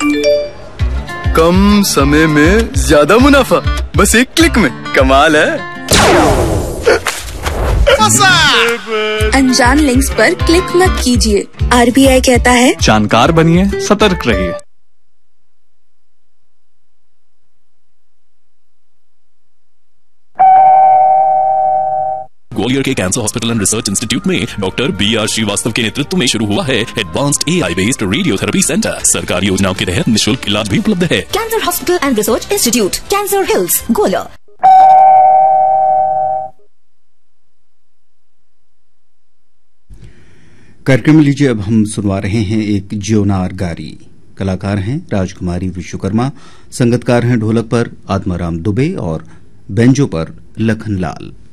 कम समय में ज्यादा मुनाफा, बस एक क्लिक में। कमाल है। अनजान लिंक्स पर क्लिक मत कीजिए। RBI कहता है जानकार बनिए, सतर्क रहिए। ग्वालियर के cancer hospital and research institute में डॉक्टर BR श्रीवास्तव के नेतृत्व में शुरू हुआ है advanced AI based radiotherapy centre. सरकारी योजनाओं के तहत निःशुल्क इलाज भी उपलब्ध है। Cancer hospital and research institute, cancer hills, Gwalior. कार्यक्रम में लीजिए अब हम सुनवा रहे हैं एक ज्योनार गारी। कलाकार हैं राजकुमारी विश्वकर्मा, संगतकार हैं ढोलक पर आत्माराम दुबे और बेंजो पर लखन लाल।